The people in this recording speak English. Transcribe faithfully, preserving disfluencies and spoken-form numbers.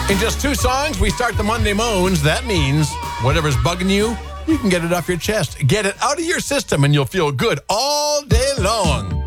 In just two songs, we start the Monday Moans. That means whatever's bugging you, you can get it off your chest. Get it out of your system, and you'll feel good all day long.